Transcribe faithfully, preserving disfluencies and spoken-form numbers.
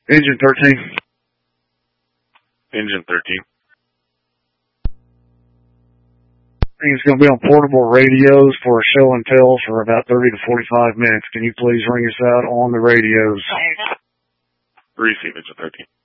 Engine thirteen. Engine thirteen. It's going to be on portable radios for a show and tell for about thirty to forty-five minutes. Can you please ring us out on the radios? Receive, Engine thirteen.